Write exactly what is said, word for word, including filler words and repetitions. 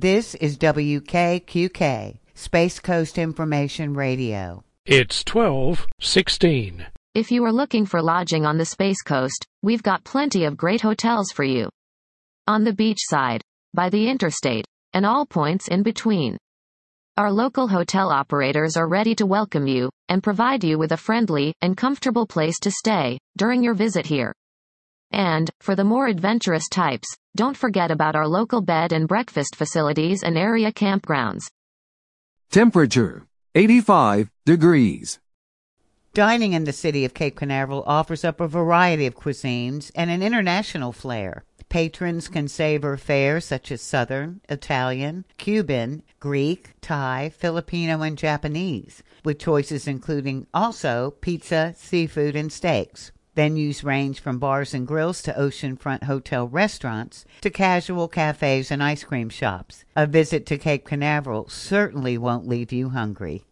This is W K Q K, Space Coast Information Radio. It's twelve sixteen. If you are looking for lodging on the Space Coast, we've got plenty of great hotels for you. On the beach side, by the interstate, and all points in between. Our local hotel operators are ready to welcome you and provide you with a friendly and comfortable place to stay during your visit here. And, for the more adventurous types, don't forget about our local bed and breakfast facilities and area campgrounds. Temperature, eighty-five degrees. Dining in the city of Cape Canaveral offers up a variety of cuisines and an international flair. Patrons can savor fare such as Southern, Italian, Cuban, Greek, Thai, Filipino, and Japanese, with choices including also pizza, seafood, and steaks. Venues range from bars and grills to oceanfront hotel restaurants to casual cafes and ice cream shops. A visit to Cape Canaveral certainly won't leave you hungry.